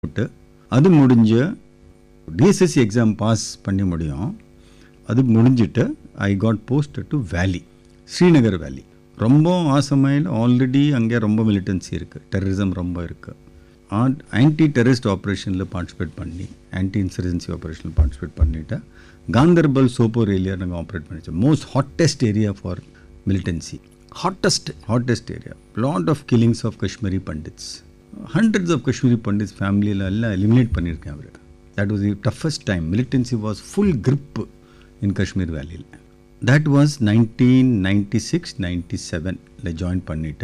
விட்டு அது முடிஞ்ச டிஎஸ்எஸ்சி எக்ஸாம் பாஸ் பண்ணி முடியும். அது முடிஞ்சிட்டு ஐ காட் போஸ்ட் டு வேலி, ஸ்ரீநகர் வேலி. ரொம்ப ஆசமையில் ஆல்ரெடி அங்கே ரொம்ப மிலிட்டன்சி இருக்குது, டெரரிசம் ரொம்ப இருக்குது. ஆன்டி டெரரிஸ்ட் ஆப்ரேஷனில் பார்ட்டிசிபேட் பண்ணி, ஆன்டி இன்சர்ஜென்சி ஆப்ரேஷனில் பார்ட்டிசிபேட் பண்ணிவிட்டு காந்தர்பல் சோப்போர் ஏரியா நாங்கள் operate பண்ணிச்சோம். Most hottest area for militancy. Hottest area. Lot of killings of Kashmiri pundits. Hundreds of Kashmiri pundits ஃபேமிலியில் எல்லாம் எலிமினேட் பண்ணியிருக்கேன் அவர். That was the toughest time. Militancy was full grip இன் காஷ்மீர் வேலியில். That was 1996-97 join பண்ணிவிட்டு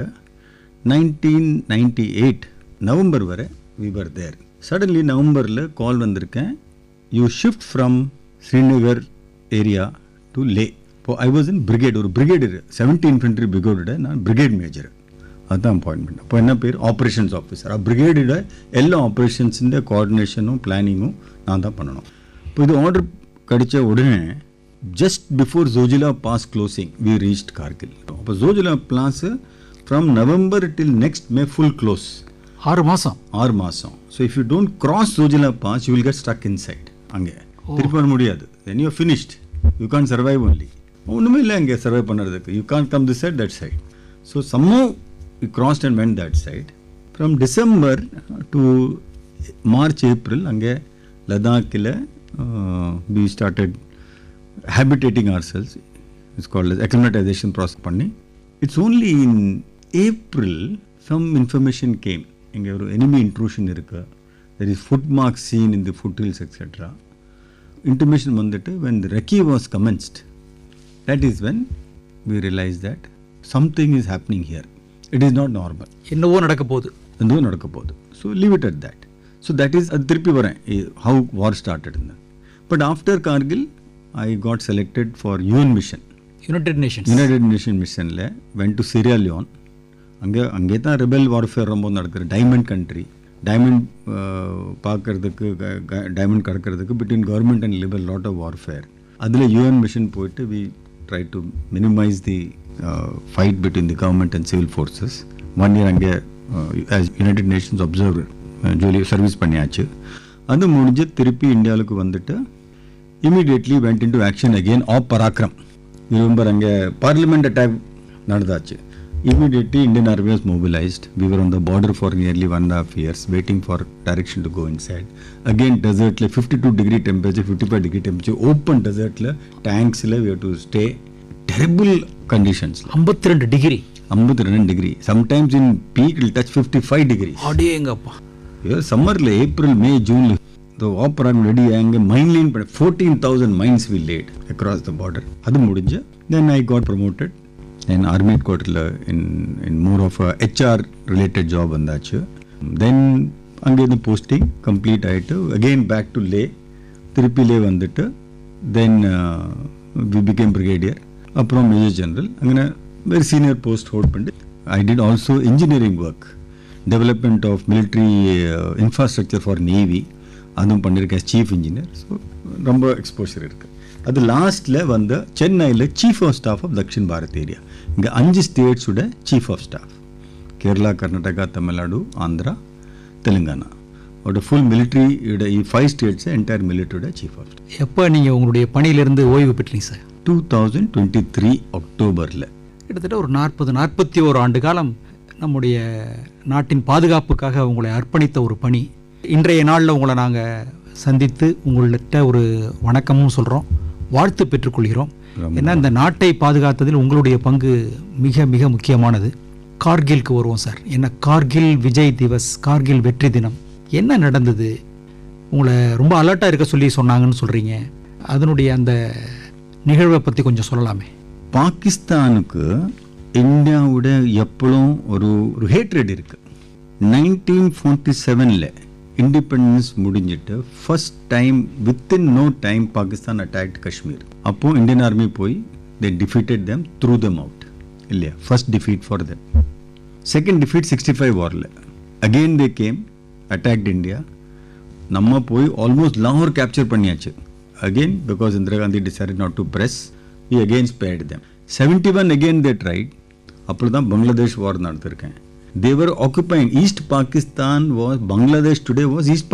1998 November வரை we were there. Suddenly நவம்பரில் கால் வந்திருக்கேன், you shift from Srinagar area to லே. இப்போ I was in brigade, ஒரு பிரிகேடு 70 இன்ஃபென்ட்ரி பிரிகேடோட நான் பிரிகேட் மேஜர். அதுதான் அப்பாயின்மெண்ட். அப்போ என்ன பேர், ஆப்ரேஷன்ஸ் ஆஃபீஸர். பிரிகேடோட எல்லா ஆப்ரேஷன்ஸுடைய கோஆர்டினேஷனும் பிளானிங்கும் நான் தான் பண்ணணும். இப்போ இது ஆர்டர் கிடைச்ச உடனே just before Zojila Pass closing, we reached Kargil. அப்போ Zojila Pass from November till next May full close. 6 மாதம். So if you don't cross Zojila Pass, you will get stuck inside. அங்கே திருப்பி வர முடியாது. Then you are finished. You can't survive only. ஒன்றுமே இல்லை அங்கே சர்வை பண்ணுறதுக்கு. You can't come this side, that side. So somehow we crossed and went that side. From December to March, April, அங்கே லடாக்கில் we started habitating ourselves. It's called as acclimatization process பண்ணி. It's only in April some information came. இங்கே ஒரு enemy intrusion இருக்கு. There is foot marks seen in the foothills, etc. Intimation வந்துட்டு when the recce was commenced, that is when we realized that something is happening here. It is not normal. என்னவோ நடக்க போகுது. So leave it at that. So that is அது திருப்பி வரேன் how war started. But after Kargil I got selected for UN mission. United Nations mission le went to Sierra Leone. அங்கே தான் rebel warfare ரொம்ப நடக்குது. Diamond country. டைமண்ட் பார்க்கறதுக்கு, diamond கடக்கிறதுக்கு between government and liberal lot of warfare. அதில் UN mission போயிட்டு we try to minimize the fight between the government and civil forces. 1 year அங்கே as United Nations observer Julie service பண்ணியாச்சு. அது முடிஞ்சு திருப்பி இந்தியாவுக்கு வந்துட்டு immediately went into action again of Parakram. You remember அங்கே parliament attack நடந்தாச்சு. Immediately Indian army was mobilized. We were on the border for nearly 1.5 years waiting for direction to go inside. Again desert le 52-degree temperature, 55-degree temperature, open desert le tanks le we have to stay. Terrible conditions. 52 degree. Sometimes in peak it will touch 55 degrees. அடேங்கப்பா. Summer le April, May, June the opera ready anger mine line 14,000 mines we laid across the border. Adu mudinja. Then I got promoted in army headquarters in more of a HR related job vandachu. Then ange the posting complete aitu, again back to Leh. Tiruppi Leh vandittu. Then we became brigadier, aprom major general. Angana very senior post hold pandi. I did also engineering work, development of military infrastructure for navy. அதுவும் பண்ணியிருக்கேன் chief engineer. So ரொம்ப exposure இருக்குது. அது லாஸ்ட்டில் வந்த சென்னையில் chief of staff of Dakshin Bharat area. இங்கே 5 ஸ்டேட்ஸோட chief of staff. Kerala, Karnataka, Tamil Nadu, Andhra, Telangana ஓட full மிலிட்ரியோட 5 ஸ்டேட்ஸை entire மிலிட்ரியோட chief of staff. எப்போ நீங்கள் உங்களுடைய பணியிலிருந்து ஓய்வு பெற்றீங்க சார்? 2023 அக்டோபரில். கிட்டத்தட்ட ஒரு 41 ஆண்டு காலம் நம்முடைய நாட்டின் பாதுகாப்புக்காக உங்களை அர்ப்பணித்த ஒரு பணி. இன்றைய நாளில் உங்களை நாங்கள் சந்தித்து உங்கள்கிட்ட ஒரு வணக்கமும் சொல்கிறோம், வாழ்த்து பெற்றுக்கொள்கிறோம். ஏன்னா இந்த நாட்டை பாதுகாத்ததில் உங்களுடைய பங்கு மிக மிக முக்கியமானது. கார்கிலுக்கு வருவோம் சார். என்ன கார்கில் விஜய் திவஸ், கார்கில் வெற்றி தினம் என்ன நடந்தது? உங்களை ரொம்ப அலர்ட்டாக இருக்க சொன்னாங்கன்னு சொல்கிறீங்க. அதனுடைய அந்த நிகழ்வை பற்றி கொஞ்சம் சொல்லலாமே. பாகிஸ்தானுக்கு இந்தியாவோட எப்பளும் ஒரு ஹேட்ரட் இருக்குது. 1947 இண்டிபெண்டன்ஸ் முடிஞ்சிட்டு first time within no time Pakistan attacked Kashmir. அப்போ இந்தியன் ஆர்மி போய் தே defeated them, through them out இல்லையா? First defeat for them. Second defeat 65 வாரில் again they came, attacked India. நம்ம போய் ஆல்மோஸ்ட் லாகூர் கேப்சர் பண்ணியாச்சு. Again because Indira Gandhi decided not to press, we again spared them. 71 again they tried. அப்படி தான் பங்களாதேஷ் வார் நடத்திருக்கேன். They were occupying East Pakistan was Bangladesh today was East